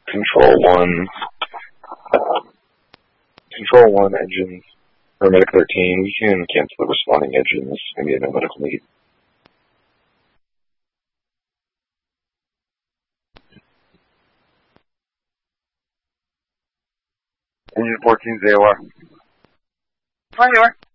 Control 1. Control 1 engines. Paramedic 13, you can cancel the responding engines and get no medical need. Engine 14's AOR. Hi, AOR.